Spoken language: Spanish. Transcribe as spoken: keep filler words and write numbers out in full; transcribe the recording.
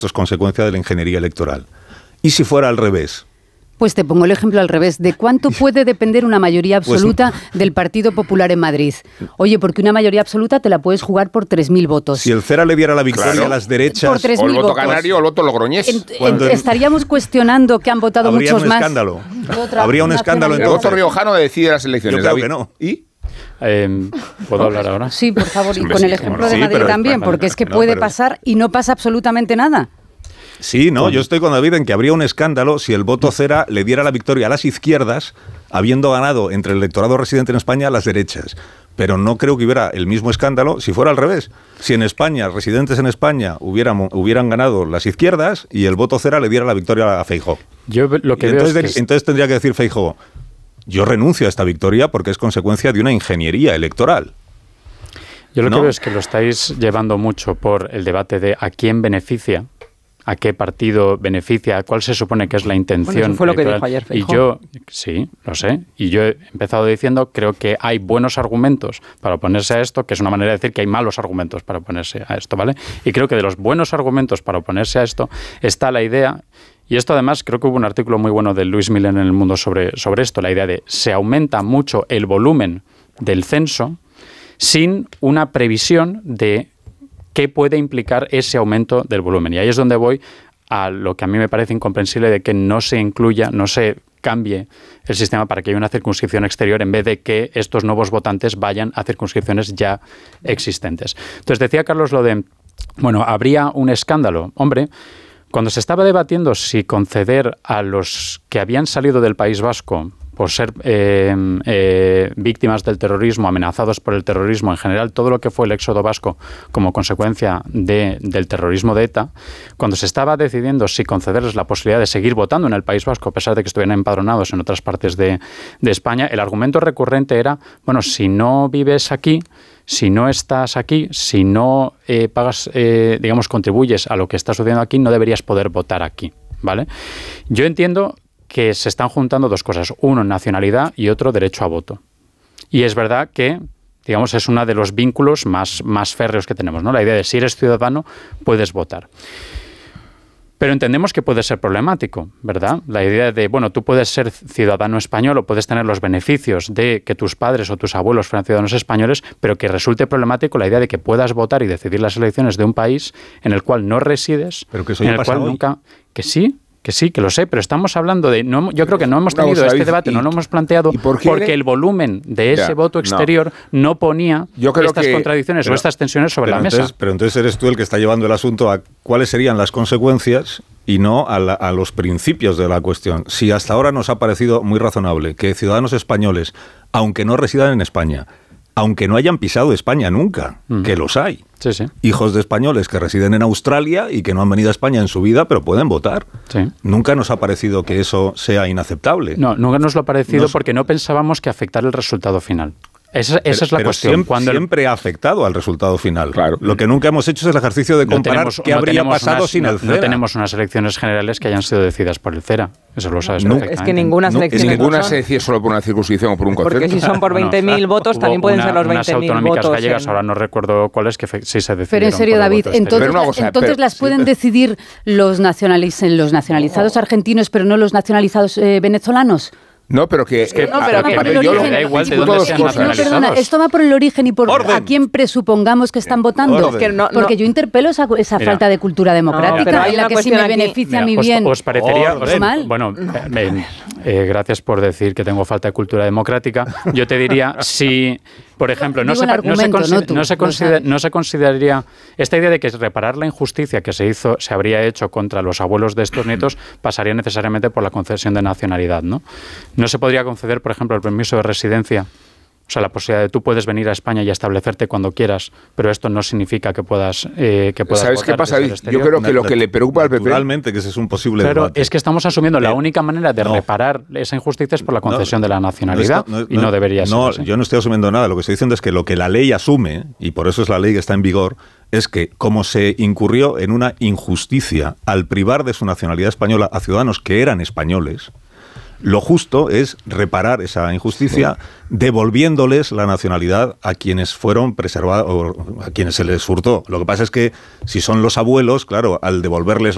Esto es consecuencia de la ingeniería electoral. ¿Y si fuera al revés? Pues te pongo el ejemplo al revés. ¿De cuánto puede depender una mayoría absoluta pues, del Partido Popular en Madrid? Oye, porque una mayoría absoluta te la puedes jugar por tres mil votos. Si el CERA le diera la victoria claro. a las derechas... Por tres o el voto votos. canario o el voto logroñés. En, en, estaríamos cuestionando que han votado Habría muchos un más. Escándalo. Habría un escándalo. El voto riojano decide las elecciones. Yo creo David. que no. ¿Y? Eh, ¿Puedo hablar ahora? Sí, por favor, y con el ejemplo sí, de Madrid pero, también, bueno, porque es que no, puede pero, pasar y no pasa absolutamente nada. Sí, no, yo estoy con David en que habría un escándalo si el voto CERA le diera la victoria a las izquierdas, habiendo ganado entre el electorado residente en España a las derechas. Pero no creo que hubiera el mismo escándalo si fuera al revés. Si en España, residentes en España, hubieran, hubieran ganado las izquierdas y el voto CERA le diera la victoria a Feijóo. Yo lo que y veo entonces, es que... entonces tendría que decir Feijóo, yo renuncio a esta victoria porque es consecuencia de una ingeniería electoral. Yo lo ¿no? que veo es que lo estáis llevando mucho por el debate de a quién beneficia, a qué partido beneficia, cuál se supone que es la intención. Bueno, eso fue lo que electoral. dijo ayer Feijóo. Y yo, sí, lo sé, y yo he empezado diciendo, creo que hay buenos argumentos para oponerse a esto, que es una manera de decir que hay malos argumentos para oponerse a esto, ¿vale? Y creo que de los buenos argumentos para oponerse a esto está la idea, y esto además creo que hubo un artículo muy bueno de Luis Miller en El Mundo sobre, sobre esto, la idea de se aumenta mucho el volumen del censo sin una previsión de qué puede implicar ese aumento del volumen. Y ahí es donde voy a lo que a mí me parece incomprensible de que no se incluya, no se cambie el sistema para que haya una circunscripción exterior en vez de que estos nuevos votantes vayan a circunscripciones ya existentes. Entonces decía Carlos lo de, bueno, habría un escándalo. Hombre, cuando se estaba debatiendo si conceder a los que habían salido del País Vasco por ser eh, eh, víctimas del terrorismo, amenazados por el terrorismo, en general todo lo que fue el éxodo vasco como consecuencia de, del terrorismo de ETA, cuando se estaba decidiendo si concederles la posibilidad de seguir votando en el País Vasco, a pesar de que estuvieran empadronados en otras partes de, de España, el argumento recurrente era, bueno, si no vives aquí, si no estás aquí, si no eh, pagas, eh, digamos, contribuyes a lo que está sucediendo aquí, no deberías poder votar aquí, ¿vale? Yo entiendo que se están juntando dos cosas, uno nacionalidad y otro derecho a voto. Y es verdad que, digamos, es uno de los vínculos más, más férreos que tenemos, ¿no? La idea de si eres ciudadano, puedes votar. Pero entendemos que puede ser problemático, ¿verdad? La idea de, bueno, tú puedes ser ciudadano español o puedes tener los beneficios de que tus padres o tus abuelos fueran ciudadanos españoles, pero que resulte problemático la idea de que puedas votar y decidir las elecciones de un país en el cual no resides, pero que eso en ya el pasa cual hoy. nunca... Que sí, que sí, que lo sé, pero estamos hablando de... No, yo creo que no hemos tenido Vamos, este David, debate, y, no lo hemos planteado por porque le... el volumen de ese ya, voto exterior no, no ponía yo creo estas que, contradicciones pero, o estas tensiones sobre pero la entonces, mesa. Pero entonces eres tú el que está llevando el asunto a cuáles serían las consecuencias y no a, la, a los principios de la cuestión. Si hasta ahora nos ha parecido muy razonable que ciudadanos españoles, aunque no residan en España, aunque no hayan pisado España nunca, uh-huh. que los hay. Sí, sí. Hijos de españoles que residen en Australia y que no han venido a España en su vida, pero pueden votar. Sí. Nunca nos ha parecido que eso sea inaceptable. No, nunca nos lo ha parecido Nos... porque no pensábamos que afectara el resultado final. Esa, esa pero, es la pero cuestión. Siempre, Cuando siempre ha afectado al resultado final. Claro. Lo que nunca hemos hecho es el ejercicio de comparar no tenemos, qué no habría pasado unas, sin no, el CERA. No tenemos unas elecciones generales que hayan sido decididas por el CERA. Eso lo sabes no, perfectamente. Es que ninguna selección... No, ninguna se decide solo por una circunscripción o por un concepto. Porque si son por veinte mil no, votos, también pueden una, ser los veinte mil votos. Unas autonómicas gallegas, en... ahora no recuerdo cuáles, que sí se decidieron. Pero en serio, David, entonces, la, cosa, entonces pero, las pueden sí, decidir los, nacionaliz los nacionalizados argentinos, pero no los nacionalizados eh, venezolanos. No, pero que... Es que, no, pero que pero yo lo, da igual de dónde sean nacionalizados. No, perdona, esto va por el origen y por Orden. a quién presupongamos que están votando. Es que no, Porque no. yo interpelo esa, esa Mira, falta de cultura democrática, no, en la que si me beneficia a mi os, bien. Os parecería... Os, mal. Bueno, eh, eh, gracias por decir que tengo falta de cultura democrática. Yo te diría, si... Por ejemplo, no se, no, se consider, no, no, se consider, no se consideraría esta idea de que reparar la injusticia que se hizo, se habría hecho contra los abuelos de estos nietos, pasaría necesariamente por la concesión de nacionalidad, ¿no? No se podría conceder, por ejemplo, el permiso de residencia. O sea, la posibilidad de tú puedes venir a España y establecerte cuando quieras, pero esto no significa que puedas eh, que puedas ¿Sabes qué pasa? Yo creo que lo que le preocupa al P P... Naturalmente que ese es un posible Pero debate. es que estamos asumiendo Pero, la única manera de no. reparar esa injusticia es por la concesión no, de la nacionalidad no, no, y no debería ser No, así. yo no estoy asumiendo nada. Lo que estoy diciendo es que lo que la ley asume, y por eso es la ley que está en vigor, es que como se incurrió en una injusticia al privar de su nacionalidad española a ciudadanos que eran españoles, lo justo es reparar esa injusticia devolviéndoles la nacionalidad a quienes fueron preservados, o a quienes se les hurtó. Lo que pasa es que si son los abuelos, claro, al devolverles